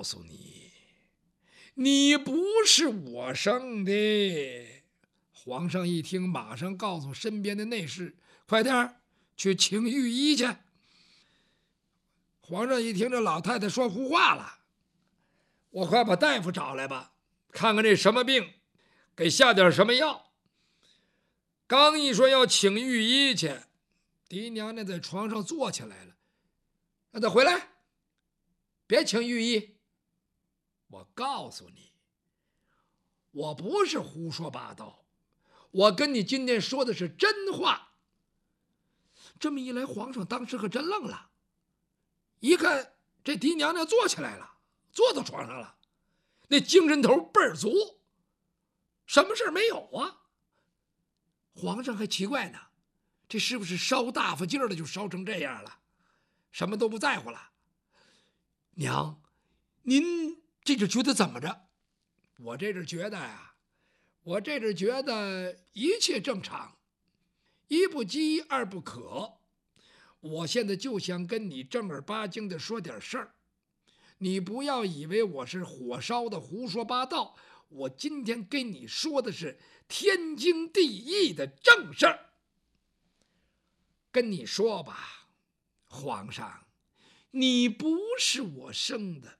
告诉你，你不是我生的。皇上一听，马上告诉身边的内侍，快点去请御医去。皇上一听这老太太说胡话了，我快把大夫找来吧，看看这什么病，给下点什么药。刚一说要请御医去，狄娘娘在床上坐起来了，让他回来，别请御医。我告诉你，我不是胡说八道，我跟你今天说的是真话。这么一来，皇上当时可真愣了，一看这狄娘娘坐起来了，坐到床上了，那精神头倍儿足，什么事没有啊？皇上还奇怪呢，这是不是烧大发劲儿的就烧成这样了，什么都不在乎了？娘，您这就觉得怎么着？我这阵觉得呀，我这阵觉得一切正常，一不饥二不渴。我现在就想跟你正儿八经的说点事儿，你不要以为我是火烧的胡说八道，我今天跟你说的是天经地义的正事儿。跟你说吧，皇上，你不是我生的。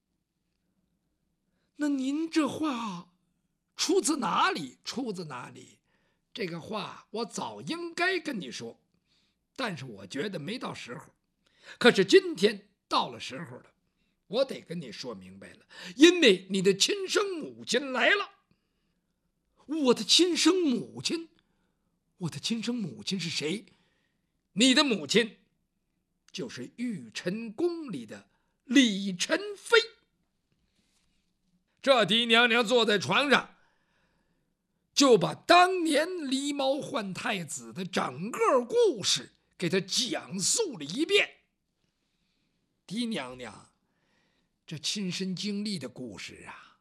那您这话出自哪里？出自哪里？这个话我早应该跟你说，但是我觉得没到时候。可是今天到了时候了，我得跟你说明白了，因为你的亲生母亲来了。我的亲生母亲？我的亲生母亲是谁？你的母亲就是玉宸宫里的李宸妃。这狄娘娘坐在床上，就把当年狸猫换太子的整个故事给他讲述了一遍。狄娘娘这亲身经历的故事啊，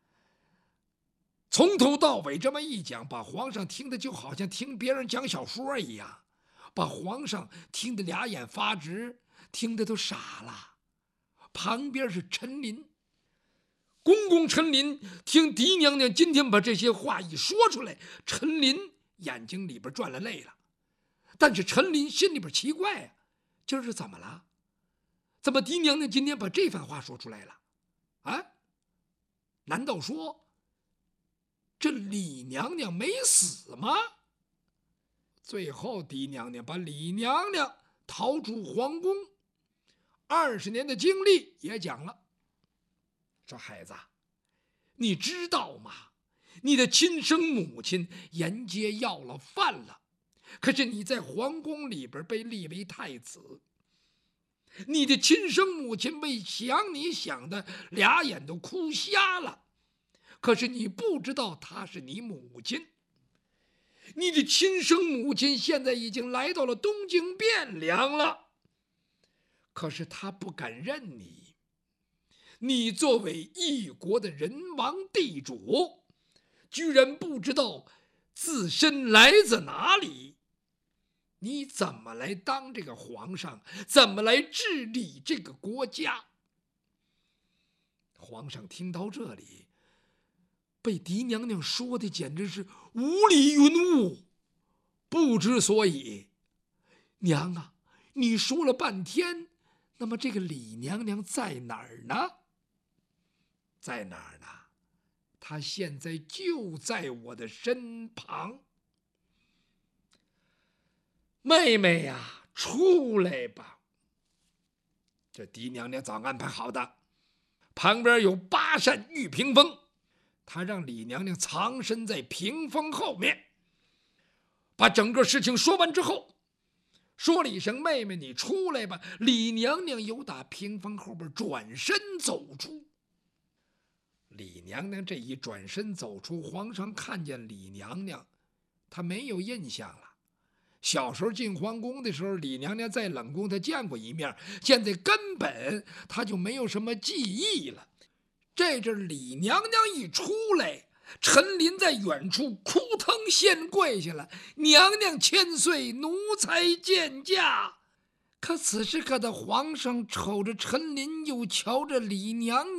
从头到尾这么一讲，把皇上听的就好像听别人讲小说一样，把皇上听得俩眼发直，听得都傻了。旁边是陈琳，公公陈琳听狄娘娘今天把这些话一说出来，陈琳眼睛里边转了泪了。但是陈琳心里边奇怪啊，今儿是怎么了？怎么狄娘娘今天把这番话说出来了？啊？难道说这李娘娘没死吗？最后狄娘娘把李娘娘逃出皇宫20年的经历也讲了。说孩子，你知道吗？你的亲生母亲沿街要了饭了，可是你在皇宫里边被立为太子。你的亲生母亲为想你想的俩眼都哭瞎了，可是你不知道她是你母亲。你的亲生母亲现在已经来到了东京汴梁了，可是她不敢认你。你作为一国的人王地主，居然不知道自身来自哪里，你怎么来当这个皇上？怎么来治理这个国家？皇上听到这里，被狄娘娘说的简直是无理云雾，不知所以。娘啊，你说了半天，那么这个李娘娘在哪儿呢？在哪儿呢？她现在就在我的身旁。妹妹呀，出来吧。这狄娘娘早安排好的，旁边有8扇玉屏风，她让李娘娘藏身在屏风后面。把整个事情说完之后，说了一声妹妹你出来吧，李娘娘由打屏风后边转身走出。李娘娘这一转身走出，皇上看见李娘娘，她没有印象了。小时候进皇宫的时候，李娘娘在冷宫她见过一面，现在根本她就没有什么记忆了。这阵李娘娘一出来，陈琳在远处哭腾先跪下了：“娘娘千岁，奴才见驾。”可此时可的皇上瞅着陈琳，又瞧着李娘娘。